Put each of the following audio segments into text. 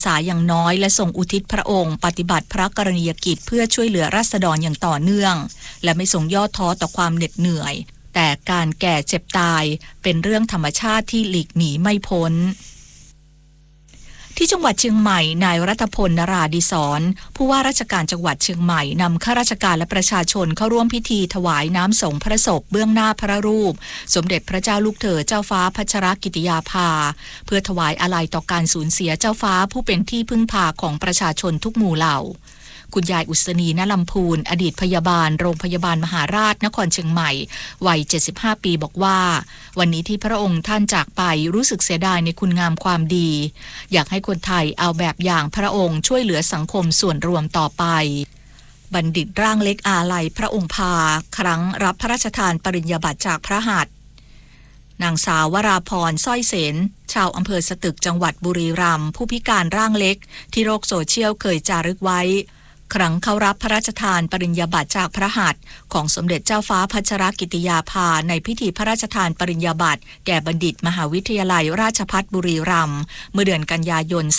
ษาอย่างน้อยและทรงอุทิศพระองค์ปฏิบัติพระกรณียกิจเพื่อช่วยเหลือราษฎรอย่างต่อเนื่องและไม่ทรงย่อท้อต่อความเหน็ดเหนื่อยแต่การแก่เจ็บตายเป็นเรื่องธรรมชาติที่หลีกหนีไม่พ้นที่จังหวัดเชียงใหม่นายรัตพล นราดิศรผู้ว่าราชการจังหวัดเชียงใหม่นำข้าราชการและประชาชนเข้าร่วมพิธีถวายน้ำสงฆ์พระศพเบื้องหน้าพระรูปสมเด็จพระเจ้าลูกเธอเจ้าฟ้าพัชรกิติยาภาเพื่อถวายอาลัยต่อการสูญเสียเจ้าฟ้าผู้เป็นที่พึ่งพาของประชาชนทุกหมู่เหล่าคุณยายอุศนี ณ ลำพูนอดีตพยาบาลโรงพยาบาลมหาราชนครเชียงใหม่วัย75 ปีบอกว่าวันนี้ที่พระองค์ท่านจากไปรู้สึกเสียดายในคุณงามความดีอยากให้คนไทยเอาแบบอย่างพระองค์ช่วยเหลือสังคมส่วนรวมต่อไปบัณฑิตร่างเล็กอาลัยพระองค์พาครั้งรับพระราชทานปริญญาบัตรจากพระหัตถ์นางสาววราพรสร้อยเสนชาวอำเภอสตึกจังหวัดบุรีรัมย์ผู้พิการร่างเล็กที่โลกโซเชียลเคยจารึกไว้ครั้งเข้ารับพระราชทานปริญญาบัตรจากพระหัตถ์ของสมเด็จเจ้าฟ้าพัชรกิติยาภาในพิธีพระราชทานปริญญาบัตรแก่บัณฑิตมหาวิทยาลัยราชภัฏบุรีรัมย์เมื่อเดือนกันยายน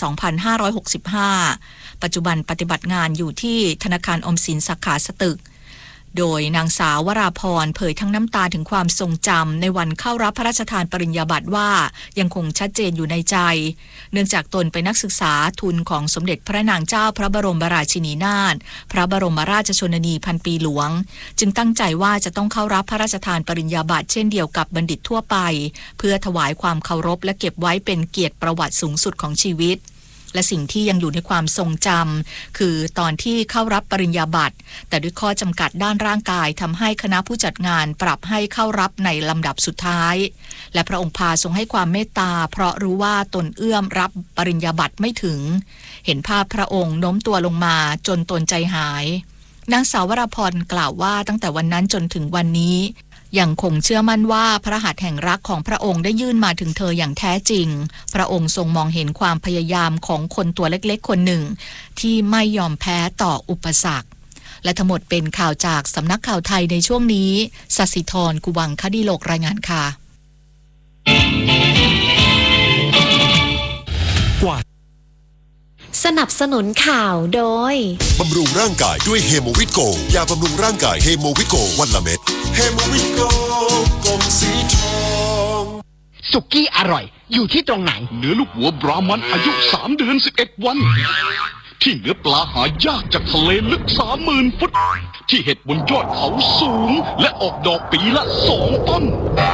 2565 ปัจจุบันปฏิบัติงานอยู่ที่ธนาคารออมสินสาขาสตึกโดยนางสาววราพรเผยทั้งน้ำตาถึงความทรงจำในวันเข้ารับพระราชทานปริญญาบัตรว่ายังคงชัดเจนอยู่ในใจเนื่องจากตนเป็นนักศึกษาทุนของสมเด็จพระนางเจ้าพระบรมราชินีนาถพระบรมราชชนนีพันปีหลวงจึงตั้งใจว่าจะต้องเข้ารับพระราชทานปริญญาบัตรเช่นเดียวกับบัณฑิตทั่วไปเพื่อถวายความเคารพและเก็บไว้เป็นเกียรติประวัติสูงสุดของชีวิตและสิ่งที่ยังอยู่ในความทรงจำคือตอนที่เข้ารับปริญญาบัตรแต่ด้วยข้อจำกัดด้านร่างกายทำให้คณะผู้จัดงานปรับให้เข้ารับในลำดับสุดท้ายและพระองค์พาทรงให้ความเมตตาเพราะรู้ว่าตนเอื้อมรับปริญญาบัตรไม่ถึงเห็นภาพพระองค์โน้มตัวลงมาจนตนใจหายนางสาววราพรกล่าวว่าตั้งแต่วันนั้นจนถึงวันนี้ยังคงเชื่อมั่นว่าพระหัตถ์แห่งรักของพระองค์ได้ยื่นมาถึงเธออย่างแท้จริงพระองค์ทรงมองเห็นความพยายามของคนตัวเล็กๆคนหนึ่งที่ไม่ยอมแพ้ต่ออุปสรรคและทั้งหมดเป็นข่าวจากสำนักข่าวไทยในช่วงนี้ศศิธร กุวังคดีโลกรายงานค่ะสนับสนุนข่าวโดยบำรุงร่างกายด้วยเฮโมวิตโกยาบำรุงร่างกายเฮโมวิตโกวันละเม็ดเฮโมวิตโกกลมสีทองสุกี้อร่อยอยู่ที่ตรงไหนเนื้อลูกหัวบรามันอายุ3 เดือน 11 วันที่เนื้อปลาหายากจากทะเลลึก 30,000 ฟุตที่เห็ดบนยอดเขาสูงและออกดอกปีละ2 ต้น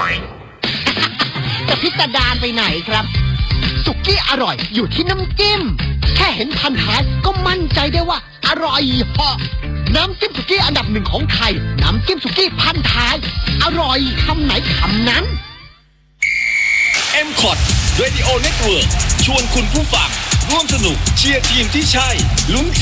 แต่พิสดารไปไหนครับสุกี้อร่อยอยู่ที่น้ำจิ้มแค่เห็นพันท้ายก็มั่นใจได้ว่าอร่อยเหาะน้ำจิ้มสุกี้อันดับหนึ่งของไทยน้ำจิ้มสุกี้พันท้ายอร่อยคำไหนคำนั้น M-Cot Radio Network ชวนคุณผู้ฟังร่วมสนุกเชียร์ทีมที่ใช่ลุ้น